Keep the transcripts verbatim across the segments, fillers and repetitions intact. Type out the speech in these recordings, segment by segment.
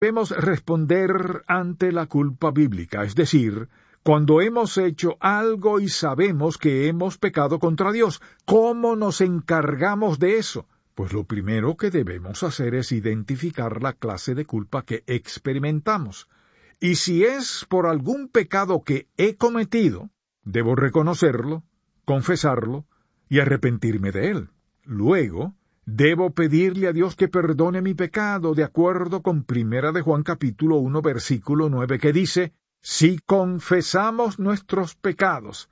Debemos responder ante la culpa bíblica, es decir, cuando hemos hecho algo y sabemos que hemos pecado contra Dios. ¿Cómo nos encargamos de eso? Pues lo primero que debemos hacer es identificar la clase de culpa que experimentamos. Y si es por algún pecado que he cometido, debo reconocerlo, confesarlo y arrepentirme de él. Luego, debo pedirle a Dios que perdone mi pecado, de acuerdo con Primera de Juan capítulo uno, versículo nueve, que dice: si confesamos nuestros pecados.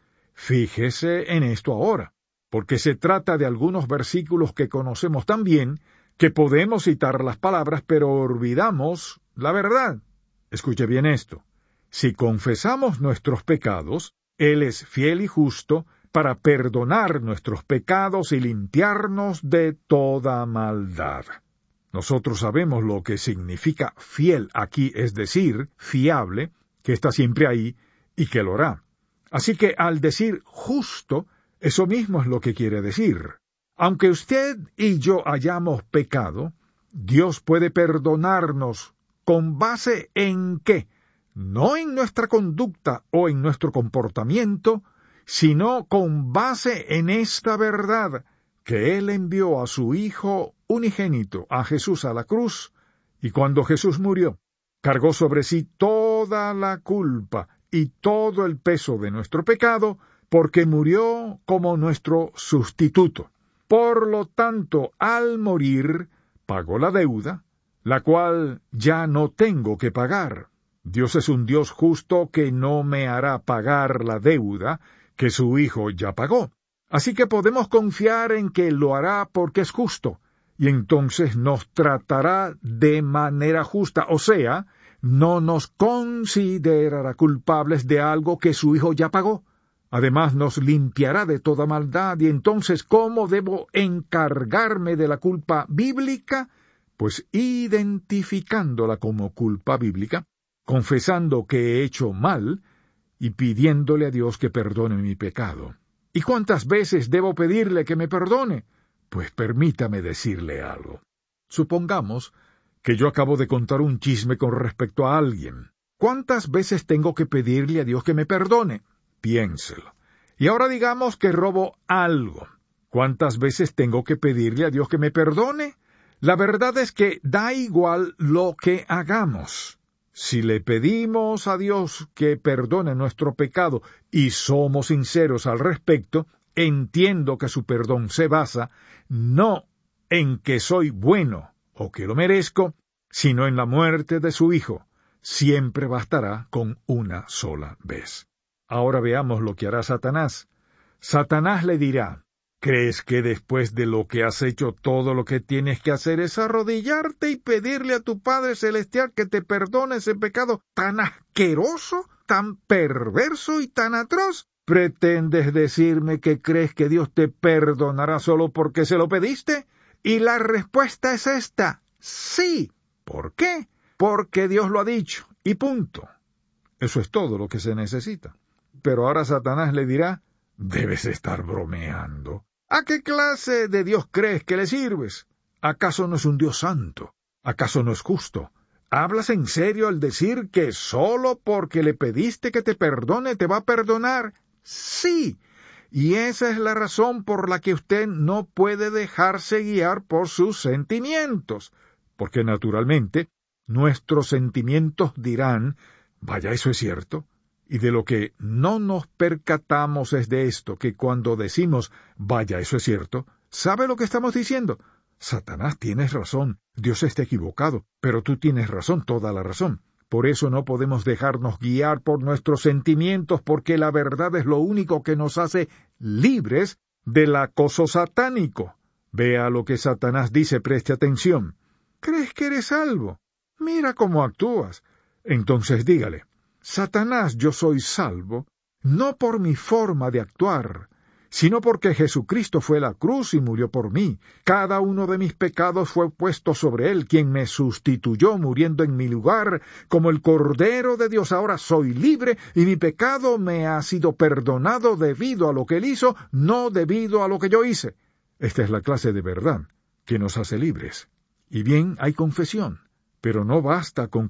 Fíjese en esto ahora, porque se trata de algunos versículos que conocemos tan bien que podemos citar las palabras, pero olvidamos la verdad. Escuche bien esto: si confesamos nuestros pecados, Él es fiel y justo para perdonar nuestros pecados y limpiarnos de toda maldad. Nosotros sabemos lo que significa fiel aquí, es decir, fiable, que está siempre ahí y que lo hará. Así que al decir justo, eso mismo es lo que quiere decir. Aunque usted y yo hayamos pecado, Dios puede perdonarnos. ¿Con base en qué? No en nuestra conducta o en nuestro comportamiento, sino con base en esta verdad, que Él envió a su Hijo unigénito, a Jesús, a la cruz, y cuando Jesús murió, cargó sobre sí toda la culpa y todo el peso de nuestro pecado, porque murió como nuestro sustituto. Por lo tanto, al morir, pagó la deuda, la cual ya no tengo que pagar. Dios es un Dios justo que no me hará pagar la deuda que su Hijo ya pagó. Así que podemos confiar en que lo hará porque es justo, y entonces nos tratará de manera justa, o sea, no nos considerará culpables de algo que su Hijo ya pagó. Además, nos limpiará de toda maldad. Y entonces, ¿cómo debo encargarme de la culpa bíblica? Pues identificándola como culpa bíblica, confesando que he hecho mal y pidiéndole a Dios que perdone mi pecado. ¿Y cuántas veces debo pedirle que me perdone? Pues permítame decirle algo. Supongamos que yo acabo de contar un chisme con respecto a alguien. ¿Cuántas veces tengo que pedirle a Dios que me perdone? Piénselo. Y ahora digamos que robo algo. ¿Cuántas veces tengo que pedirle a Dios que me perdone? La verdad es que da igual lo que hagamos. Si le pedimos a Dios que perdone nuestro pecado y somos sinceros al respecto, entiendo que su perdón se basa no en que soy bueno o que lo merezco, sino en la muerte de su Hijo. Siempre bastará con una sola vez. Ahora veamos lo que hará Satanás. Satanás le dirá: ¿crees que después de lo que has hecho todo lo que tienes que hacer es arrodillarte y pedirle a tu Padre Celestial que te perdone ese pecado tan asqueroso, tan perverso y tan atroz? ¿Pretendes decirme que crees que Dios te perdonará solo porque se lo pediste? Y la respuesta es esta: sí. ¿Por qué? Porque Dios lo ha dicho, y punto. Eso es todo lo que se necesita. Pero ahora Satanás le dirá: debes estar bromeando. ¿A qué clase de Dios crees que le sirves? ¿Acaso no es un Dios santo? ¿Acaso no es justo? ¿Hablas en serio al decir que solo porque le pediste que te perdone te va a perdonar? Sí. Y esa es la razón por la que usted no puede dejarse guiar por sus sentimientos. Porque naturalmente, nuestros sentimientos dirán: vaya, eso es cierto. Y de lo que no nos percatamos es de esto, que cuando decimos, vaya, eso es cierto, ¿sabe lo que estamos diciendo? Satanás, tienes razón, Dios está equivocado, pero tú tienes razón, toda la razón. Por eso no podemos dejarnos guiar por nuestros sentimientos, porque la verdad es lo único que nos hace libres del acoso satánico. Vea lo que Satanás dice, preste atención. ¿Crees que eres salvo? Mira cómo actúas. Entonces dígale: Satanás, yo soy salvo, no por mi forma de actuar, sino porque Jesucristo fue a la cruz y murió por mí. Cada uno de mis pecados fue puesto sobre él, quien me sustituyó muriendo en mi lugar. Como el Cordero de Dios ahora soy libre, y mi pecado me ha sido perdonado debido a lo que él hizo, no debido a lo que yo hice. Esta es la clase de verdad que nos hace libres. Y bien, hay confesión. Pero no basta con